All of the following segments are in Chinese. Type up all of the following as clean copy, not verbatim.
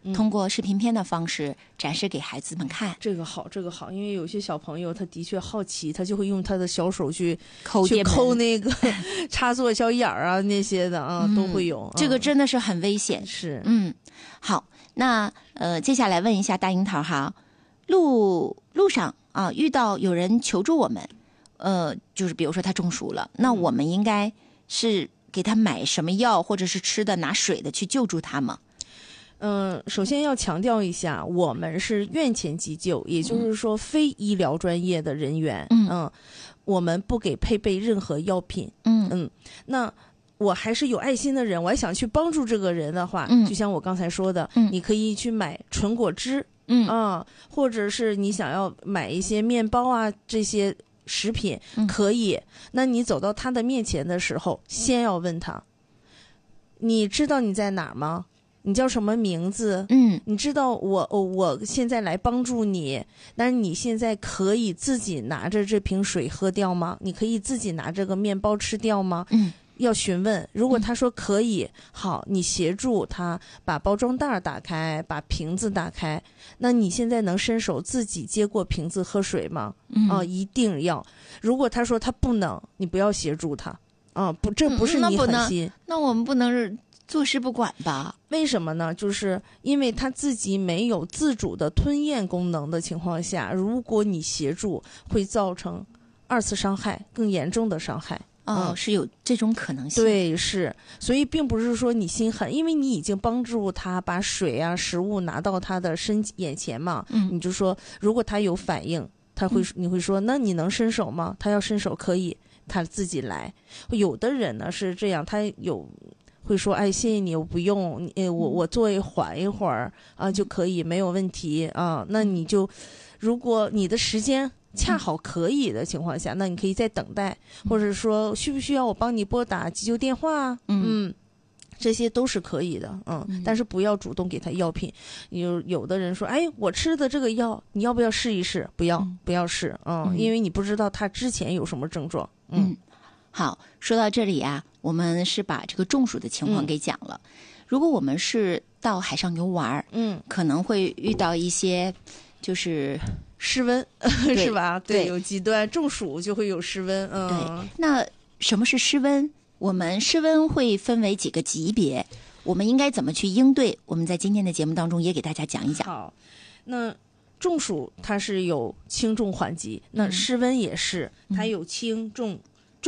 通过视频片的方式展示给孩子们看。 这个好，这个好，因为有些小朋友他的确好奇，他就会用他的小手去抠那个插座小眼儿啊那些的啊，都会有。 这个真的是很危险。 是， 好，那接下来问一下大樱桃哈，路上啊遇到有人求助我们，就是比如说他中暑了，那我们应该是给他买什么药或者是吃的拿水的去救助他吗？ 首先要强调一下，我们是院前急救，也就是说非医疗专业的人员，我们不给配备任何药品，那我还是有爱心的人，我还想去帮助这个人的话，就像我刚才说的，你可以去买纯果汁，或者是你想要买一些面包啊这些食品，可以。那你走到他的面前的时候，先要问他，你知道你在哪儿吗？你叫什么名字？你知道我现在来帮助你，但是你现在可以自己拿着这瓶水喝掉吗？你可以自己拿这个面包吃掉吗？要询问。如果他说可以，好，你协助他把包装袋打开，把瓶子打开。那你现在能伸手自己接过瓶子喝水吗？一定要。如果他说他不能，你不要协助他。不，这不是你狠心。 那我们不能是坐视不管吧？ 为什么呢？就是因为他自己没有自主的吞咽功能的情况下，如果你协助，会造成2次伤害，更严重的伤害。 是有这种可能性。 对，是，所以并不是说你心狠，因为你已经帮助他把水啊食物拿到他的眼前嘛，你就说如果他有反应，你会说那你能伸手吗？他要伸手可以，他自己来。有的人呢是这样，他会说哎谢谢你，我不用，我缓一会儿啊就可以，没有问题啊。那你就如果你的时间恰好可以的情况下，那你可以再等待，或者说需不需要我帮你拨打急救电话？这些都是可以的，但是不要主动给他药品。有的人说，哎，我吃的这个药，你要不要试一试？不要试，因为你不知道他之前有什么症状。 好，说到这里啊，我们是把这个中暑的情况给讲了。如果我们是到海上游玩，可能会遇到一些就是失温，是吧？对，有极端中暑就会有失温。 对，那什么是失温？我们失温会分为几个级别，我们应该怎么去应对？我们在今天的节目当中也给大家讲一讲。 好，那中暑它是有轻重缓急，那失温也是，它有轻重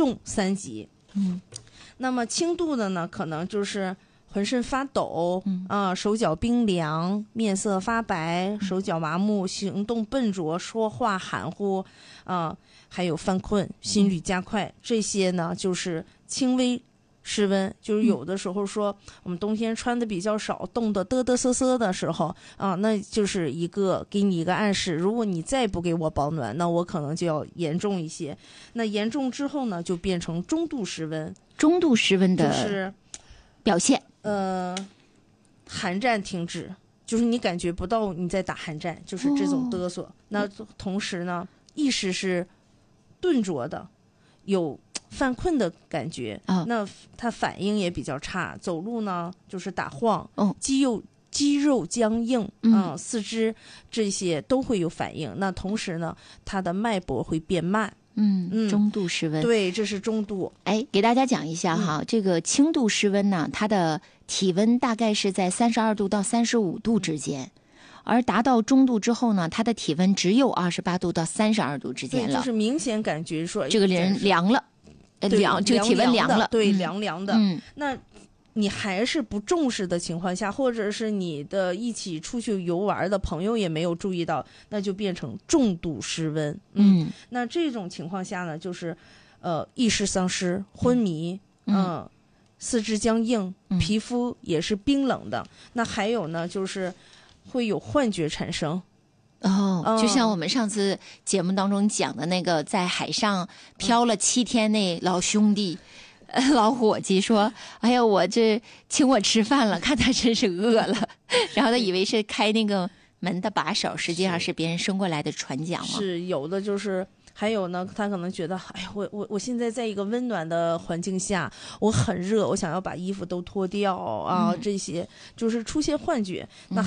3级。那么轻度的呢，可能就是浑身发抖，手脚冰凉，面色发白，手脚麻木，行动笨拙，说话含糊，还有犯困，心率加快，这些呢就是轻微失温。就是有的时候说我们冬天穿的比较少，冻得嘚嘚瑟瑟的时候那就是给你一个暗示，如果你再不给我保暖，那我可能就要严重一些。那严重之后呢，就变成中度失温。 中度失温的就是表现， 寒战停止，就是你感觉不到你在打寒战，就是这种嘚瑟。那同时呢，意识是顿拙的，有犯困的感觉，那他反应也比较差，走路呢就是打晃，肌肉僵硬，四肢这些都会有反应。那同时呢，他的脉搏会变慢。 中度失温。 对，这是中度。 给大家讲一下哈，这个轻度失温呢，它的体温大概是在32度到35度之间，而达到中度之后呢，它的体温只有28度到32度之间了。 就是明显感觉说这个人凉了，这个体温凉了， 对，凉凉的。那你还是不重视的情况下，或者是你的一起出去游玩的朋友也没有注意到，那就变成重度失温。那这种情况下呢，就是意识丧失、昏迷，四肢僵硬，皮肤也是冰冷的。那还有呢，就是会有幻觉产生。 就像我们上次节目当中讲的那个在海上漂了7天那老兄弟。老伙计说，哎呀，我这请我吃饭了，看他真是饿了。然后他以为是开那个门的把手，实际上是别人伸过来的船桨嘛。 是有的，就是还有呢，他可能觉得，哎呀，我现在在一个温暖的环境下，我很热，我想要把衣服都脱掉啊，这些就是出现幻觉。那